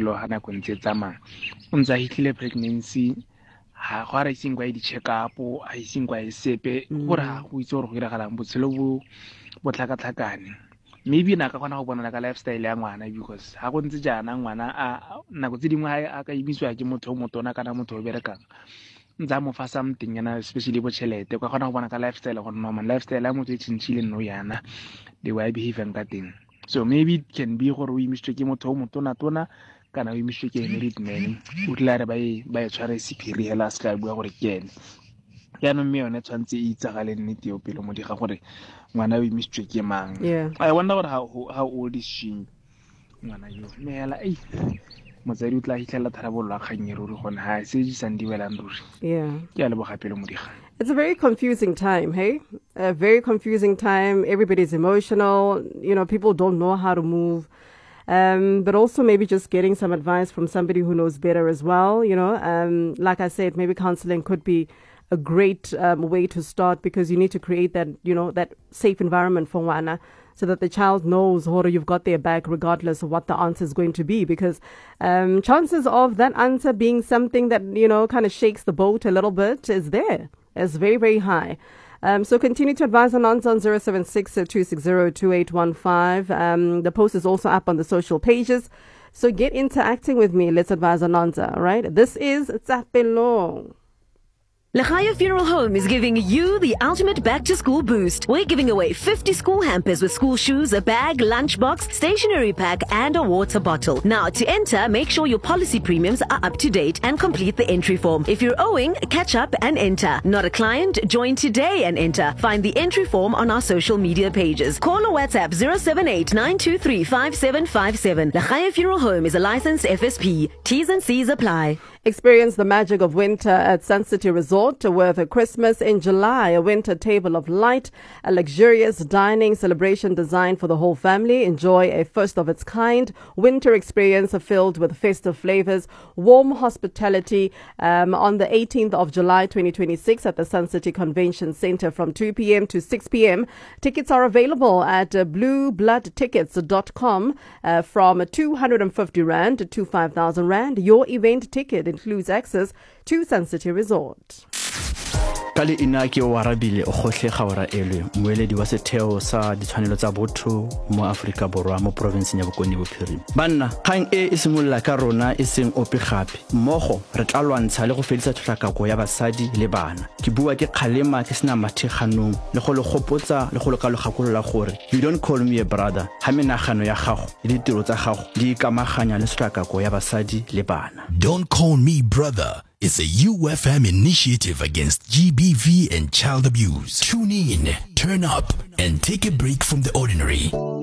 bophelo ha nako ntse tsamaya o ntse a hitlile pregnancy ha go re iseng kwa di check up a iseng kwa sepe gore ha go itse gore go diragalang botshelo bo tlhakatlhakane maybe na ka kgona go bona ka lifestyle ya ngwana because ha go ntse jana ngwana a nako tse dingwe a ka imiswa ke motho o motona kana motho o berekang ntse mo fa something yana especially bo chelete ka kgona go bona ka lifestyle gore no man lifestyle ya motho e tshintshile no yana the way I behave ka teng so maybe it can be gore o imiswa ke motho o motona kana o imiswa ke married man o tla re ba e tshware sephiri hela ska bua gore ke ene ya no mme yone tshwantse e itsagale nnete yo pele mo diga gore ngwana o imiswa ke mang. I wonder what how old is she ngwana yo mela motsadi o tla hitlela tharabolwa kganyero re gone ha se di sandiwelang ruri ke a leboga pele mo diga. It's a very confusing time, hey? A very confusing time. Everybody's emotional. You know, people don't know how to move. But also maybe just getting some advice from somebody who knows better as well, you know. Like I said, maybe counseling could be a great way to start because you need to create that, you know, that safe environment for Wana so that the child knows, Horo, you've got their back regardless of what the answer is going to be because chances of that answer being something that, you know, kind of shakes the boat a little bit is there. It's very, very high. So continue to advise on 076-260-2815. The post is also up on the social pages. So get interacting with me. Let's advise on all right? This is Tsapelo. Lechaya Funeral Home is giving you the ultimate back-to-school boost. We're giving away 50 school hampers with school shoes, a bag, lunchbox, stationery pack, and a water bottle. Now, to enter, make sure your policy premiums are up to date and complete the entry form. If you're owing, catch up and enter. Not a client? Join today and enter. Find the entry form on our social media pages. Call or WhatsApp 078-923-5757. Lechaya Funeral Home is a licensed FSP. T's and C's apply. Experience the magic of winter at Sun City Resort with a Christmas in July, a winter table of light, a luxurious dining celebration designed for the whole family. Enjoy a first of its kind winter experience filled with festive flavors, warm hospitality on the 18th of July 2026 at the Sun City Convention Center from 2 p.m. to 6 p.m. Tickets are available at bluebloodtickets.com from 250 Rand to 5,000 Rand. Your event ticket includes access to Sun City Resort. Kale ina ke o arabile o gohle gaora elwe moeledi wa setheo sa ditshwanelo tsa botho mo Afrika Borwa mo province ya Bokone Bophirima. Banna kgang e simolla ka rona e seng ope gape mmogo re tla lwantsha le go fedisa tlhakako ya basadi le bana. Ke bua ke kgalema ke sena matheganong le go le gopotsa le go le kalogakolola gore you don't call me a brother ha menagano ya gago le ditiro tsa gago di ikamaganya le tlhakako ya basadi le bana. Don't call me brother. It's a UFM initiative against GBV and child abuse. Tune in, turn up, and take a break from the ordinary.